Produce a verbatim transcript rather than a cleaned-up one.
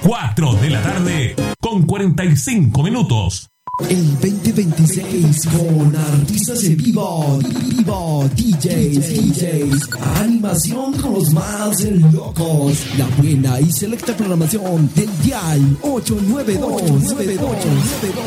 cuatro de la tarde con cuarenta y cinco minutos. El veinte veintiséis con artistas en vivo, vivo, D Js, D Js, animación con los más locos, la buena y selecta programación del Dial ocho nueve dos nueve dos nueve dos.